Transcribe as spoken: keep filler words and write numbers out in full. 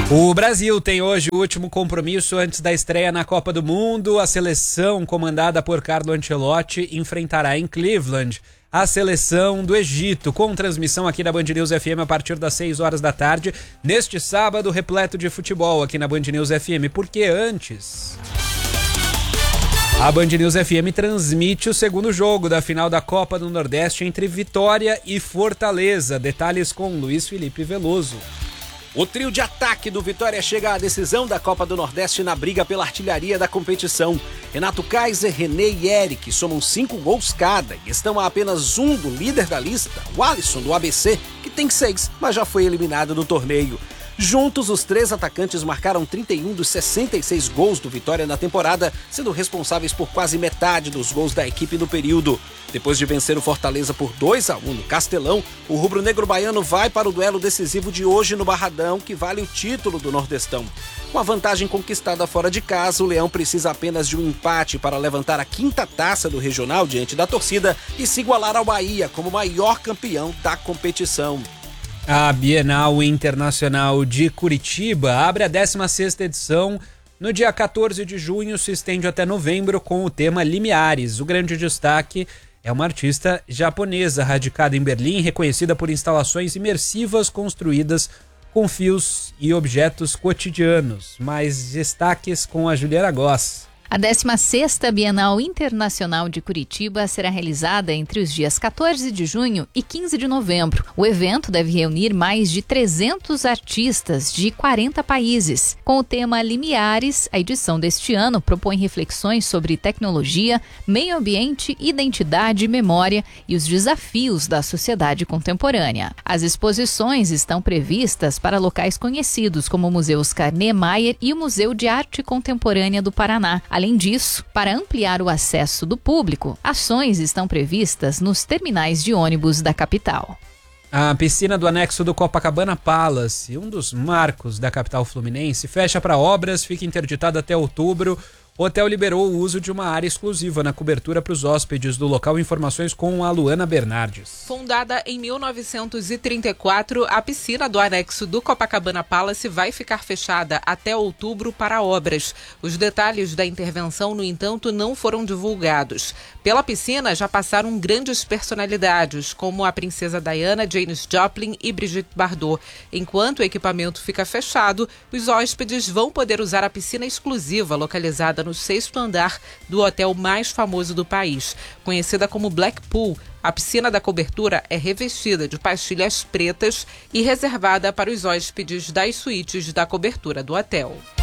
O Brasil tem hoje o último compromisso antes da estreia na Copa do Mundo. A seleção, comandada por Carlo Ancelotti, enfrentará em Cleveland a seleção do Egito, com transmissão aqui da Band News F M a partir das seis horas da tarde, neste sábado repleto de futebol aqui na Band News F M, porque antes a Band News F M transmite o segundo jogo da final da Copa do Nordeste entre Vitória e Fortaleza. Detalhes com Luiz Felipe Veloso. O trio de ataque do Vitória chega à decisão da Copa do Nordeste na briga pela artilharia da competição. Renato Kaiser, René e Eric somam cinco gols cada e estão a apenas um do líder da lista, o Alisson do A B C, que tem seis, mas já foi eliminado do torneio. Juntos, os três atacantes marcaram trinta e um dos sessenta e seis gols do Vitória na temporada, sendo responsáveis por quase metade dos gols da equipe no período. Depois de vencer o Fortaleza por dois a um no Castelão, o rubro-negro baiano vai para o duelo decisivo de hoje no Barradão, que vale o título do Nordestão. Com a vantagem conquistada fora de casa, o Leão precisa apenas de um empate para levantar a quinta taça do regional diante da torcida e se igualar ao Bahia como maior campeão da competição. A Bienal Internacional de Curitiba abre a décima sexta edição. No dia quatorze de junho, se estende até novembro com o tema Limiares. O grande destaque é uma artista japonesa radicada em Berlim, reconhecida por instalações imersivas construídas com fios e objetos cotidianos. Mais destaques com a Juliana Goss. A décima sexta Bienal Internacional de Curitiba será realizada entre os dias quatorze de junho e quinze de novembro. O evento deve reunir mais de trezentos artistas de quarenta países. Com o tema Limiares, a edição deste ano propõe reflexões sobre tecnologia, meio ambiente, identidade, memória e os desafios da sociedade contemporânea. As exposições estão previstas para locais conhecidos como o Museu Oscar Niemeyer e o Museu de Arte Contemporânea do Paraná. Além disso, para ampliar o acesso do público, ações estão previstas nos terminais de ônibus da capital. A piscina do anexo do Copacabana Palace, um dos marcos da capital fluminense, fecha para obras, fica interditada até outubro. O hotel liberou o uso de uma área exclusiva na cobertura para os hóspedes do local. Informações com a Luana Bernardes. Fundada em mil novecentos e trinta e quatro, a piscina do anexo do Copacabana Palace vai ficar fechada até outubro para obras. Os detalhes da intervenção, no entanto, não foram divulgados. Pela piscina já passaram grandes personalidades, como a princesa Diana, Janis Joplin e Brigitte Bardot. Enquanto o equipamento fica fechado, os hóspedes vão poder usar a piscina exclusiva localizada no no sexto andar do hotel mais famoso do país. Conhecida como Black Pool, a piscina da cobertura é revestida de pastilhas pretas e reservada para os hóspedes das suítes da cobertura do hotel.